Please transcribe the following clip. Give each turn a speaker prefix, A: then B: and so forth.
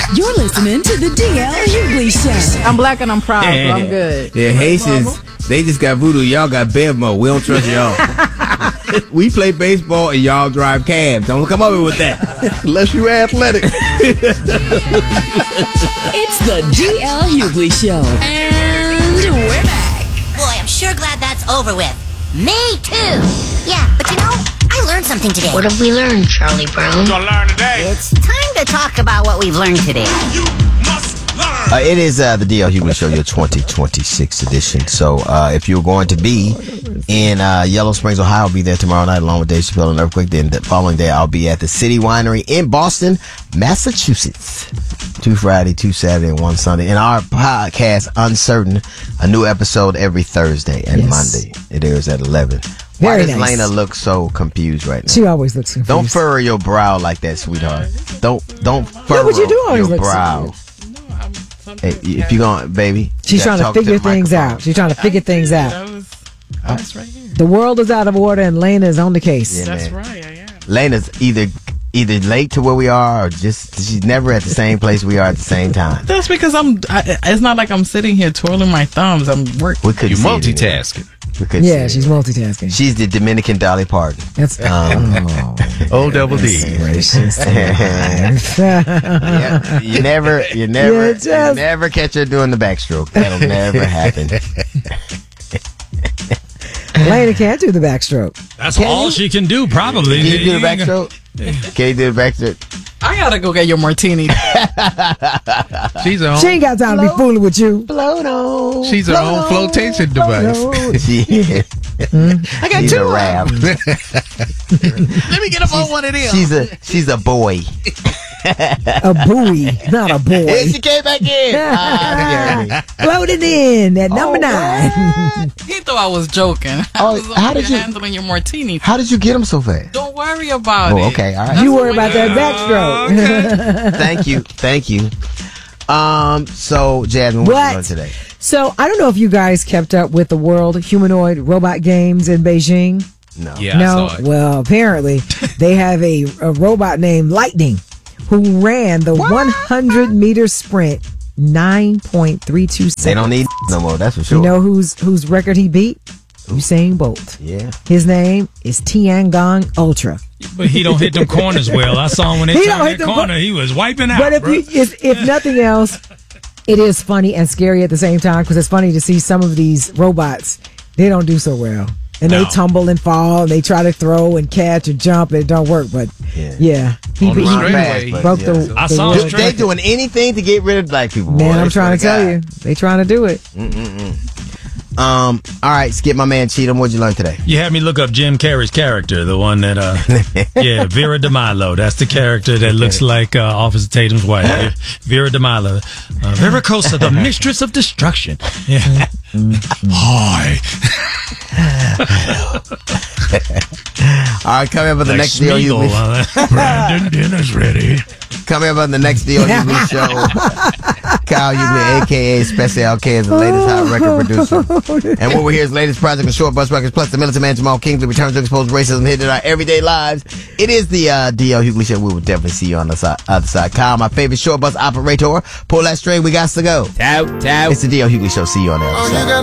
A: You're listening to the DL Hughley Show.
B: I'm black and I'm proud, so I'm good.
C: Yeah, Haitians, they just got voodoo. Y'all got Bevmo. We don't trust y'all. We play baseball and y'all drive cabs. Don't come over with that. Unless you athletic.
A: It's the DL Hughley Show. And we're back.
D: Boy, I'm sure glad that's over with. Me too. Yeah, but you know, I learned something today.
E: What have we learned, Charlie Brown?
F: Gonna learn today.
D: It's time to talk about what we've learned today.
F: You must learn.
G: It is the DL Hughley Show, your 2026 edition. So if you're going to be in Yellow Springs, Ohio, I'll be there tomorrow night along with Dave Chappelle and Earthquake. Then the following day, I'll be at the City Winery in Boston, Massachusetts. 2 Friday, 2 Saturday, and 1 Sunday. And our podcast, Uncertain, a new episode every Thursday and Monday. It airs at 11. Why
H: Very
G: does
H: nice.
G: Lena look so confused right now?
H: She always looks confused.
G: Don't furrow your brow like that, sweetheart. Don't furrow
H: but you do always
G: your
H: look
G: brow. Hey, if you're going, baby.
H: She's trying to figure things out. She's trying to figure things out.
F: That's right here.
H: The world is out of order and Lena is on the case.
G: Yeah,
F: That's
G: man.
F: right, I am.
G: Lena's either late to where we are or just she's never at the same place we are at the same time.
F: That's because it's not like I'm sitting here twirling my thumbs. I'm working.
G: We couldn't
I: You
G: see it anyway.
I: multitasking.
G: We couldn't
H: Yeah,
G: see
H: she's
G: it.
H: multitasking.
G: She's the Dominican Dolly Parton.
H: That's
I: Old Double D.
H: gracious.
G: Yeah, you never
H: You just-
G: never catch her doing the backstroke. That'll never happen.
H: Lena can't do the backstroke.
J: That's all she can do, probably.
G: Can you do the backstroke? Can you do the backstroke?
F: I gotta go get your martini.
I: She's her
H: She
I: own,
H: ain't got time to be fooling with you.
G: Float on.
I: she's her own flotation device.
G: She,
F: I got
G: she's
F: two.
G: a raft.
F: Let me get up on one of them.
G: She's a boy.
H: A buoy, not a boy.
G: Hey, she came back in. Jeremy.
H: Floating in at number 9.
F: He thought I was joking.
G: Oh,
F: I was
G: how
F: over
G: did
F: here
G: you-
F: handling your martini.
G: How did you get him so fast?
F: Don't worry about it.
G: Oh, okay, all right.
H: You worry about that backstroke.
G: Thank you. So Jasmine, what you doing today?
H: So, I don't know if you guys kept up with the World Humanoid Robot Games in Beijing.
G: No.
J: Yeah,
H: No?
J: I saw it.
H: Well, apparently, they have a robot named Lightning who ran the 100-meter sprint 9.32 seconds.
G: They don't need no more. That's for sure.
H: You know whose record he beat? Usain Bolt.
G: Yeah.
H: His name is Tiangong Ultra.
J: But he don't hit them corners well. I saw him when they
H: He don't
J: turned
H: hit
J: that
H: them
J: corner. He was wiping out,
H: But
J: bro.
H: if nothing else, it is funny and scary at the same time because it's funny to see some of these robots. They don't do so well. And they
J: No.
H: tumble and fall and they try to throw and catch and jump and it don't work. But
G: Yeah.
H: he
I: On the straightaway,
H: broke the
J: I
H: the
J: saw
H: world
J: him
G: They
H: record.
G: doing anything to get rid of black people.
H: Man,
G: boy.
H: I'm trying to tell you. They trying to do it.
G: All right, Skip, my man Cheatham. What'd you learn today?
J: You had me look up Jim Carrey's character, the one that, yeah, Vera DeMilo. That's the character that looks like Officer Tatum's wife, Vera DeMilo. Vera Cosa, the mistress of destruction. Yeah. Hi.
G: All right, coming up on the
J: Like
G: next deal.
J: Smeagol, Brandon, dinner's ready.
G: Coming up on the next deal Hughley show. Kyle Hughley, a.k.a. Special K, is the latest hot record producer. And what we hear is the latest project on Short Bus Records, plus the militant man Jamal Kingsley returns to expose racism hidden in our everyday lives. It is the DL Hughley show. We will definitely see you on the other side. Kyle, my favorite short bus operator. Pull that string. We got to go.
C: Tout.
G: It's the DL Hughley show. See you on the other side.